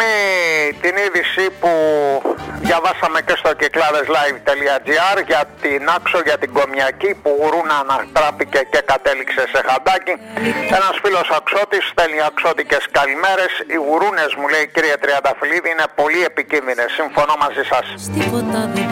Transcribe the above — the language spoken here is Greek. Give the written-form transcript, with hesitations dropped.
αφορμή την είδηση που διαβάσαμε και στο κυκλάδεσlive.gr για την Άξο, για την Κομιακή, που γουρούνα ανατράπηκε και κατέληξε σε χαντάκι. Ένας φίλος αξώτης στέλνει αξώτικες καλημέρες. Οι γουρούνες, μου λέει, κύριε Τριανταφυλλίδη, είναι πολύ επικίνδυνες. Συμφωνώ μαζί σας.